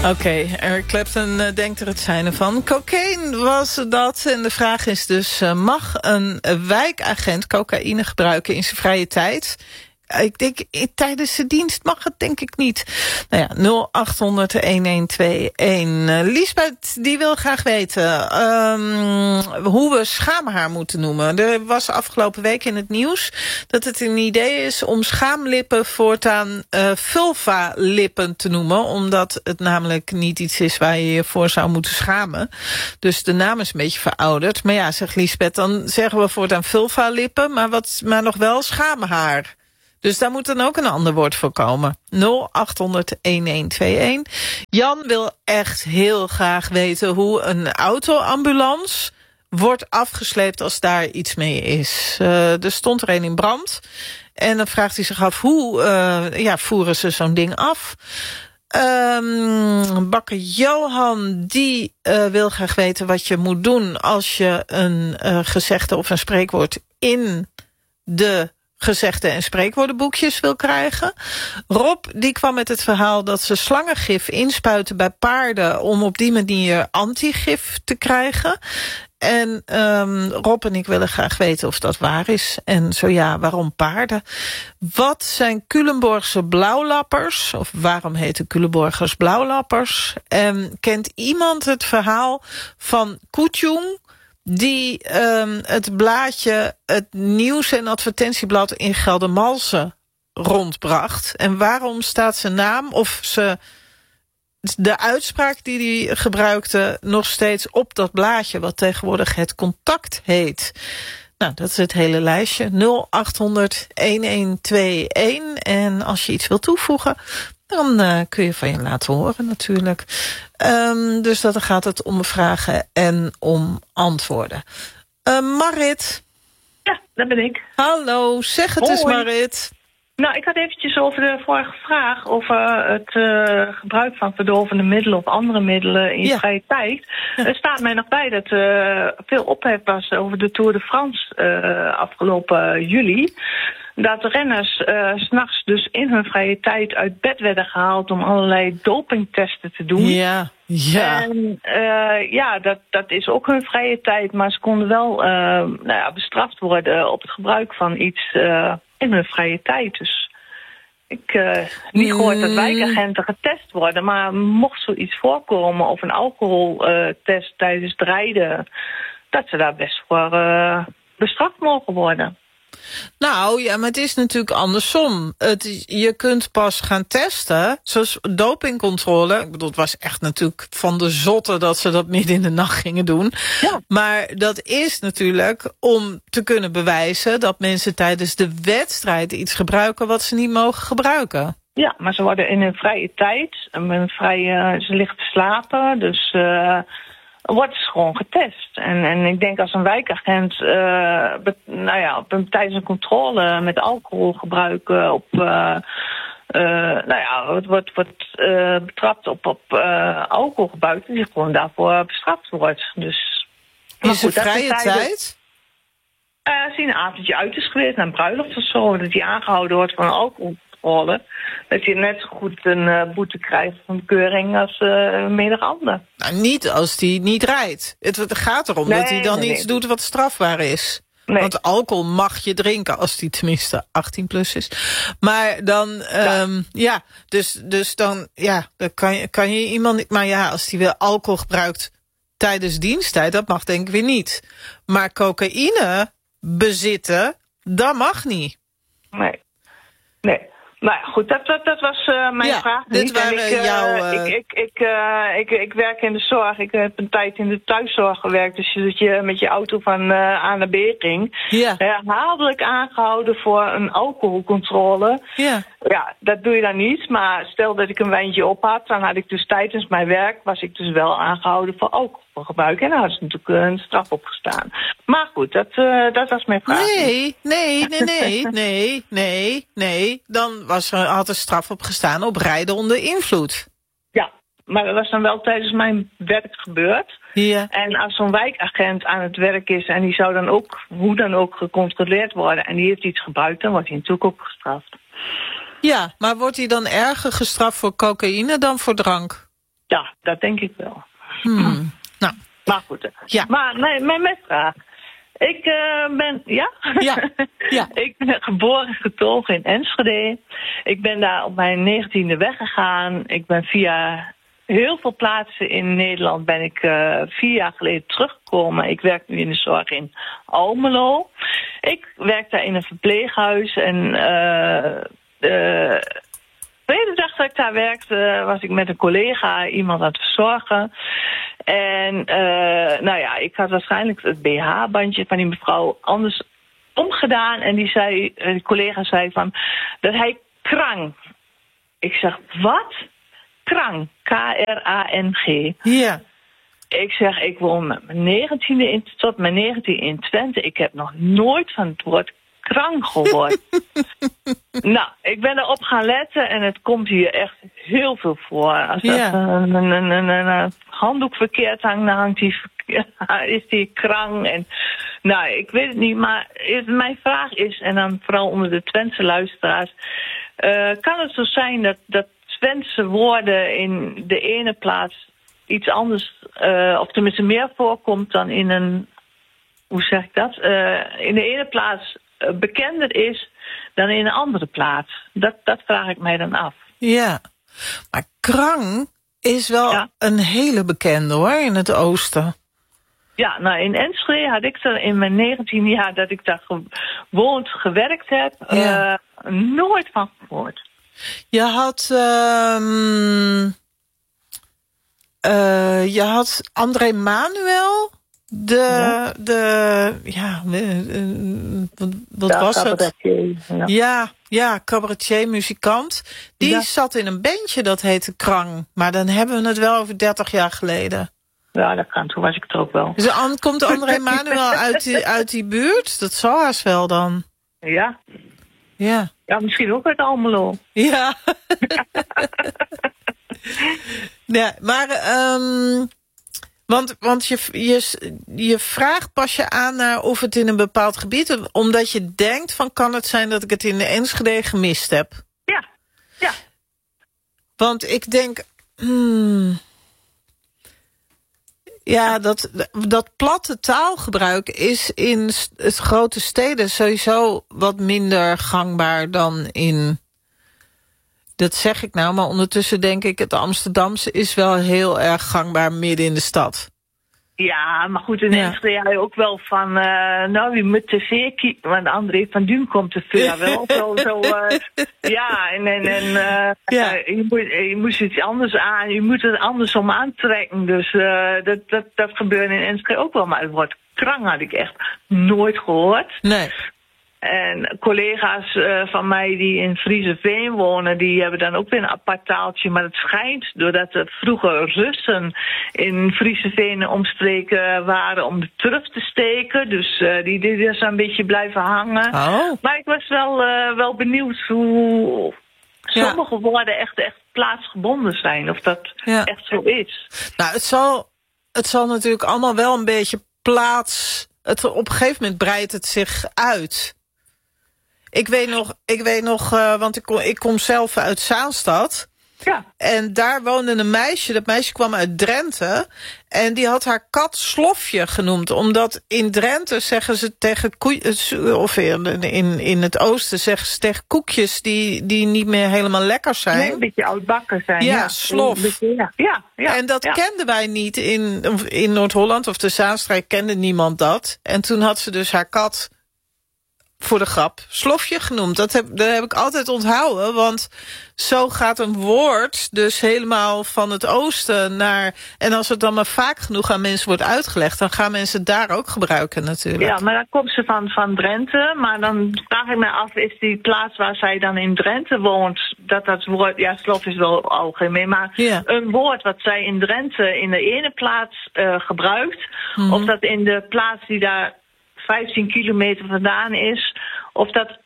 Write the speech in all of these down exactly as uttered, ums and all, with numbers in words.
Oké, okay, Eric Clapton uh, denkt er het zijn ervan. Cocaïne was dat. En de vraag is dus, uh, mag een wijkagent cocaïne gebruiken in zijn vrije tijd? Ik denk, tijdens de dienst mag het denk ik niet. Nou ja, nul acht honderd een een twee een. Uh, Liesbeth, die wil graag weten um, hoe we schaamhaar moeten noemen. Er was afgelopen week in het nieuws dat het een idee is om schaamlippen voortaan uh, vulva-lippen te noemen. Omdat het namelijk niet iets is waar je je voor zou moeten schamen. Dus de naam is een beetje verouderd. Maar ja, zegt Liesbeth, dan zeggen we voortaan vulva-lippen, maar, wat, maar nog wel schaamhaar. Dus daar moet dan ook een ander woord voor komen. nul acht honderd een een twee een. Jan wil echt heel graag weten hoe een autoambulance wordt afgesleept als daar iets mee is. Uh, er stond er een in brand. En dan vraagt hij zich af, hoe uh, ja, voeren ze zo'n ding af? Um, bakker Johan, die uh, wil graag weten wat je moet doen als je een uh, gezegde of een spreekwoord in de gezegde en spreekwoordenboekjes wil krijgen. Rob, die kwam met het verhaal dat ze slangengif inspuiten bij paarden om op die manier antigif te krijgen. En um, Rob en ik willen graag weten of dat waar is. En zo ja, waarom paarden? Wat zijn Culemborgse blauwlappers? Of waarom heten Culemborgers blauwlappers? En kent iemand het verhaal van Koetjoen, die um, het blaadje, het nieuws- en advertentieblad in Geldermalsen rondbracht? En waarom staat zijn naam of ze, de uitspraak die hij gebruikte nog steeds op dat blaadje, wat tegenwoordig het Contact heet? Nou, dat is het hele lijstje. nul acht honderd een een twee een. En als je iets wilt toevoegen, dan uh, kun je van je laten horen natuurlijk. Um, dus dat gaat het om vragen en om antwoorden. Uh, Marit. Ja, dat ben ik. Hallo, zeg het Hoi. eens Marit. Nou, ik had eventjes over de vorige vraag over het uh, gebruik van verdovende middelen of andere middelen in ja. vrije tijd. Ja. Er staat mij nog bij dat uh, veel ophef was over de Tour de France uh, afgelopen uh, juli. Dat de renners uh, 's nachts dus in hun vrije tijd uit bed werden gehaald om allerlei dopingtesten te doen. Ja, ja. En uh, ja, dat, dat is ook hun vrije tijd, maar ze konden wel uh, nou ja, bestraft worden op het gebruik van iets uh, in hun vrije tijd. Dus ik uh, niet gehoord dat wijkagenten getest worden, maar mocht zoiets voorkomen of een alcoholtest uh, tijdens het rijden, dat ze daar best voor uh, bestraft mogen worden. Nou, ja, maar het is natuurlijk andersom. Het, je kunt pas gaan testen, zoals dopingcontrole. Ik bedoel, het was echt natuurlijk van de zotte dat ze dat midden in de nacht gingen doen. Ja. Maar dat is natuurlijk om te kunnen bewijzen dat mensen tijdens de wedstrijd iets gebruiken wat ze niet mogen gebruiken. Ja, maar ze worden in hun vrije tijd, een vrije, ze liggen te slapen, dus Uh, wordt het gewoon getest. En, en ik denk als een wijkagent uh, be, nou ja, op een, tijdens een controle met alcoholgebruik uh, op uh, uh, nou ja, wordt, wordt, wordt uh, betrapt op, op uh, alcoholgebruik, die gewoon daarvoor bestraft wordt. Dus, in zijn vrije tijd? Uh, als hij een avondje uit is geweest naar een bruiloft of zo, dat hij aangehouden wordt van een alcoholcontrole, dat hij net zo goed een uh, boete krijgt van bekeuring als uh, menig ander. Nou, niet als hij niet rijdt. Het, het gaat erom nee, dat hij dan nee, iets nee. doet wat strafbaar is. Nee. Want alcohol mag je drinken als die tenminste achttien plus is. Maar dan, ja, um, ja dus, dus dan, ja, dan kan je, kan je iemand niet. Maar ja, als hij weer alcohol gebruikt tijdens diensttijd, dat mag denk ik weer niet. Maar cocaïne bezitten, dat mag niet. Nee, nee. Nou ja, goed, dat, dat, dat was uh, mijn ja, vraag. Dit niet. waren ik, uh, jouw, uh... ik, ik, ik, uh, ik, ik werk in de zorg. Ik heb een tijd in de thuiszorg gewerkt. Dus dat je met je auto van uh, A naar B ging. Ja. Herhaaldelijk aangehouden voor een alcoholcontrole. Ja. Ja, dat doe je dan niet. Maar stel dat ik een wijntje op had, dan had ik dus tijdens mijn werk, was ik dus wel aangehouden voor alcoholgebruik. En daar had ze natuurlijk een straf op gestaan. Maar goed, dat, uh, dat was mijn vraag. Nee, nee, nee, nee, nee, nee, nee. Dan was er, had er straf op gestaan op rijden onder invloed. Ja, maar dat was dan wel tijdens mijn werk gebeurd. Ja. En als zo'n wijkagent aan het werk is en die zou dan ook, hoe dan ook, gecontroleerd worden en die heeft iets gebruikt, dan wordt hij natuurlijk ook gestraft. Ja, maar wordt hij dan erger gestraft voor cocaïne dan voor drank? Ja, dat denk ik wel. Hmm. Nou. Maar goed. Ja. Maar mijn, mijn mesvraag. Ik uh, ben, ja? Ja. ja. Ik ben geboren en getogen in Enschede. Ik ben daar op mijn negentiende weggegaan. Ik ben via heel veel plaatsen in Nederland ben ik uh, vier jaar geleden teruggekomen. Ik werk nu in de zorg in Almelo. Ik werk daar in een verpleeghuis en uh, uh, de tweede dag dat ik daar werkte, was ik met een collega iemand aan het verzorgen. En uh, nou ja, ik had waarschijnlijk het B H-bandje van die mevrouw anders omgedaan. En die zei, de collega zei van, dat hij krang. Ik zeg, wat? Krang. K R A N G. Ja. Ik zeg, ik woon met mijn negentiende in, tot mijn negentiende in Twente. Ik heb nog nooit van het woord krang gehoord. Nou, ik ben erop gaan letten en het komt hier echt heel veel voor. Als er Ja. een, een, een, een, een handdoek verkeerd hangt, dan hangt die, is die krang. En, nou, ik weet het niet, maar mijn vraag is, en dan vooral onder de Twentse luisteraars, uh, kan het zo zijn dat, dat Twentse woorden in de ene plaats iets anders, uh, of tenminste meer voorkomt dan in een, hoe zeg ik dat, uh, in de ene plaats bekender is dan in een andere plaats. Dat, dat vraag ik mij dan af. Ja, maar krang is wel ja. een hele bekende hoor, in het oosten. Ja, nou in Enschede had ik er in mijn negentien jaar dat ik daar gewoond, gewerkt heb, ja. uh, nooit van gehoord. Je had, um, uh, je had André Manuel, de, ja. de, ja, wat, wat ja, was het? Ja. ja, ja, cabaretier, muzikant. Die ja. zat in een bandje dat heette Krang. Maar dan hebben we het wel over dertig jaar geleden. Ja, dat kan. Toen was ik er ook wel. Dus an, komt André Manuel uit die, uit die buurt? Dat zal haast wel dan. Ja. Ja. Ja, misschien ook uit Almelo. Ja. ja, maar um, want, want je, je, je vraagt pas je aan naar of het in een bepaald gebied, omdat je denkt van kan het zijn dat ik het in de Enschede gemist heb? Ja, ja. Want ik denk, hmm, ja, dat, dat platte taalgebruik is in het grote steden sowieso wat minder gangbaar dan in, dat zeg ik nou, maar ondertussen denk ik het Amsterdamse is wel heel erg gangbaar midden in de stad. Ja, maar goed, in ja. Enschede had je ook wel van, uh, nou, je moet tv kijken, want André van Duin komt te veel. Wel zo, zo uh, ja, en, en, en uh, ja. uh, je, moet, je moet iets anders aan, je moet het andersom aantrekken. Dus uh, dat, dat, dat gebeurde in Enschede ook wel, maar het woord krang had ik echt nooit gehoord. Nee. En collega's uh, van mij die in Frieseveen wonen, die hebben dan ook weer een apart taaltje. Maar het schijnt, doordat er vroeger Russen in Frieseveen omstreken waren om de turf te steken. Dus uh, die die is een beetje blijven hangen. Oh. Maar ik was wel, uh, wel benieuwd hoe sommige ja. woorden echt, echt plaatsgebonden zijn. Of dat ja. echt zo is. Nou, het zal, het zal natuurlijk allemaal wel een beetje plaats. Het, op een gegeven moment breidt het zich uit. Ik weet nog, ik weet nog uh, want ik kom, ik kom zelf uit Zaanstad. Ja. En daar woonde een meisje, dat meisje kwam uit Drenthe. En die had haar kat Slofje genoemd. Omdat in Drenthe zeggen ze tegen koeien, of in, in, in het oosten zeggen ze tegen koekjes die, die niet meer helemaal lekker zijn. Nee, een beetje oudbakken zijn. Ja, ja. slof. Beetje, ja. Ja, ja, en dat ja. kenden wij niet in, in Noord-Holland of de Zaanstreek kende niemand dat. En toen had ze dus haar kat voor de grap Slofje genoemd. Dat heb, dat heb ik altijd onthouden, want zo gaat een woord dus helemaal van het oosten naar, en als het dan maar vaak genoeg aan mensen wordt uitgelegd, dan gaan mensen het daar ook gebruiken natuurlijk. Ja, maar dan komt ze van, van Drenthe, maar dan vraag ik me af, is die plaats waar zij dan in Drenthe woont, dat dat woord, ja, slof is wel algemeen, maar ja. een woord wat zij in Drenthe in de ene plaats uh, gebruikt, mm-hmm. of dat in de plaats die daar vijftien kilometer vandaan is, of dat,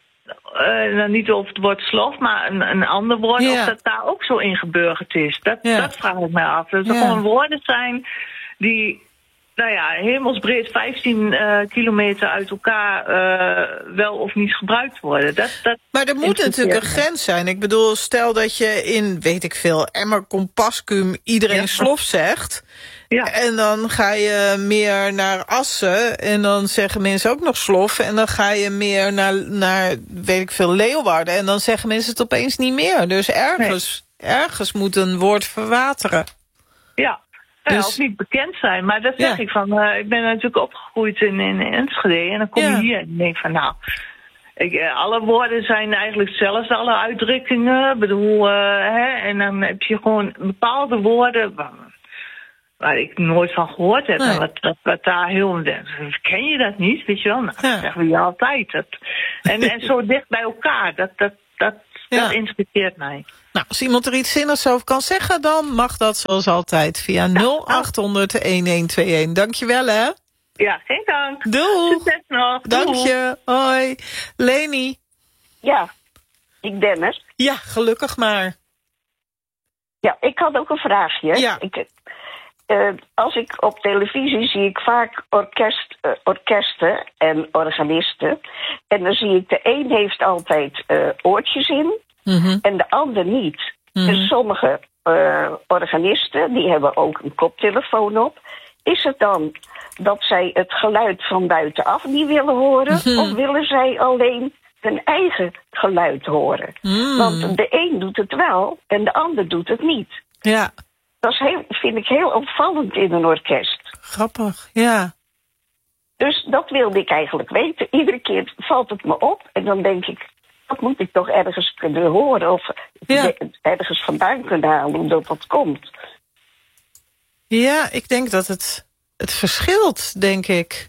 uh, nou niet over het woord slof, maar een, een ander woord, ja. of dat daar ook zo ingeburgerd is. Dat, ja. dat vraag ik me af. Dat er ja. gewoon woorden zijn die nou ja, hemelsbreed vijftien uh, kilometer uit elkaar uh, wel of niet gebruikt worden. Dat, dat maar er moet natuurlijk een grens zijn. Ik bedoel, stel dat je in, weet ik veel, Emmer Compascum iedereen ja. slof zegt. Ja. En dan ga je meer naar Assen en dan zeggen mensen ook nog slof. En dan ga je meer naar, naar weet ik veel, Leeuwarden. En dan zeggen mensen het opeens niet meer. Dus ergens, nee. ergens moet een woord verwateren. Ja. Ja, dus, of niet bekend zijn. Maar dat zeg ja. ik van, uh, ik ben natuurlijk opgegroeid in, in Enschede. En dan kom je ja. hier en denk van, nou, ik, uh, alle woorden zijn eigenlijk hetzelfde, alle uitdrukkingen. Ik bedoel, uh, hè, en dan heb je gewoon bepaalde woorden waar, waar ik nooit van gehoord heb. Nee. En wat, wat, wat daar heel, ken je dat niet, weet je wel? Nou, ja. dat zeggen we je altijd. Dat, en, en zo dicht bij elkaar, dat, dat, dat, ja. dat inspireert mij. Nou, als iemand er iets zinnigs over kan zeggen, dan mag dat zoals altijd via nul acht honderd een een twee een. Dankjewel, hè? Ja, geen dank. Doei. Succes nog. Dank je. Hoi. Leni. Ja, ik ben er. Ja, gelukkig maar. Ja, ik had ook een vraagje. Ja. Ik, uh, als ik op televisie zie ik vaak orkest, uh, orkesten en organisten. En dan zie ik de een heeft altijd uh, oortjes in. Mm-hmm. En de ander niet. Mm-hmm. Dus sommige uh, organisten die hebben ook een koptelefoon op. Is het dan dat zij het geluid van buitenaf niet willen horen? Mm-hmm. Of willen zij alleen hun eigen geluid horen? Mm. Want de een doet het wel en de ander doet het niet. Ja. Dat is heel, vind ik heel opvallend in een orkest. Grappig, ja. Dus dat wilde ik eigenlijk weten. Iedere keer valt het me op en dan denk ik, dat moet ik toch ergens kunnen horen of ja. ergens vandaan kunnen halen hoe dat, dat komt. Ja, ik denk dat het, het verschilt, denk ik.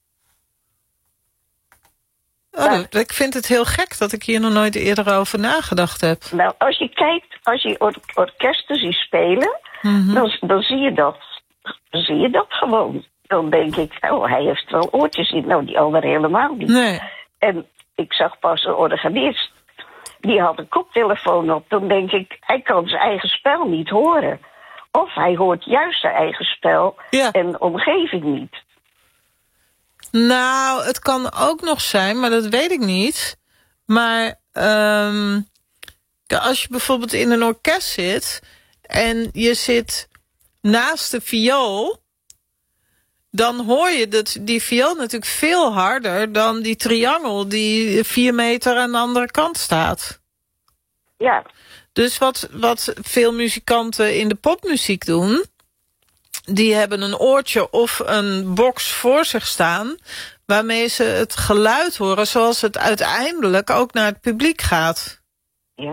Oh, ja. Ik vind het heel gek dat ik hier nog nooit eerder over nagedacht heb. Nou, als je kijkt, als je or- orkesten ziet spelen, mm-hmm. dan, dan zie je dat. Dan zie je dat gewoon. Dan denk ik, oh, hij heeft wel oortjes in. Nou, die anderen helemaal niet. Nee. En ik zag pas een organist, die had een koptelefoon op. Dan denk ik, hij kan zijn eigen spel niet horen. Of hij hoort juist zijn eigen spel ja. en de omgeving niet. Nou, het kan ook nog zijn, maar dat weet ik niet. Maar um, als je bijvoorbeeld in een orkest zit en je zit naast de viool, dan hoor je dat die viool natuurlijk veel harder dan die triangel die vier meter aan de andere kant staat. Ja. Dus wat, wat veel muzikanten in de popmuziek doen, die hebben een oortje of een box voor zich staan waarmee ze het geluid horen zoals het uiteindelijk ook naar het publiek gaat.